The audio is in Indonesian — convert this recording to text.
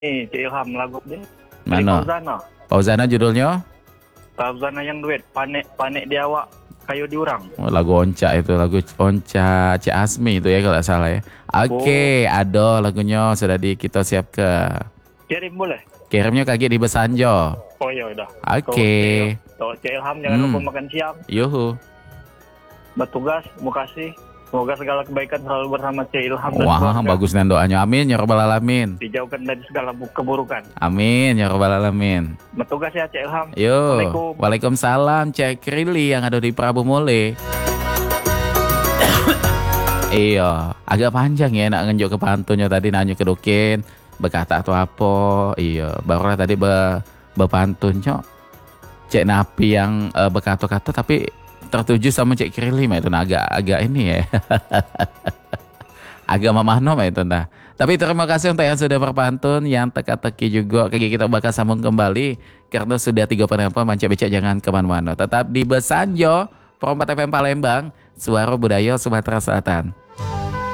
Nih, Cik Ilham lagu dia. Dari Mana? Fauzana. Fauzana judulnya? Fauzana yang duet. Panek di awak, kayu diurang. Oh, lagu Onca itu, lagu Onca Cik Asmi itu ya kalau tak salah ya. Oke, ada lagunya sudah kita siap ke. Kirim boleh? Kirimnya kaki di Besanjo. Oh ya udah. Oke. Tuh, Cik Ilham jangan lupa makan siang. Yuhu. Bertugas, makasih. Semoga segala kebaikan selalu bersama Cik Ilham dan Wah, keluarga. bagus dan doanya. Amin ya rabbal alamin. Dijauhkan dari segala keburukan. Amin ya rabbal alamin. Bertugas ya Cik Ilham. Yo. Assalamualaikum. Waalaikumsalam Cek Rili yang ada di Prabu Mule. Iya, agak panjang ya nak ngenjuk ke pantunnya tadi nanya ke doken berkata atau apa. Iya, barulah tadi berpantunnya Cek Napi yang berkata-kata tapi tertuju sama Cek Krili mah itu nah, agak ini ya. Agak mamahno mah itu nah. Tapi terima kasih untuk yang sudah berpantun, yang teka-teki juga. Kayak kita bakal sambung kembali karena sudah 3 penelpon Manca Becak jangan kemana-mana. Tetap di Besanjo, Perompat FM Palembang, Suara Budaya Sumatera Selatan.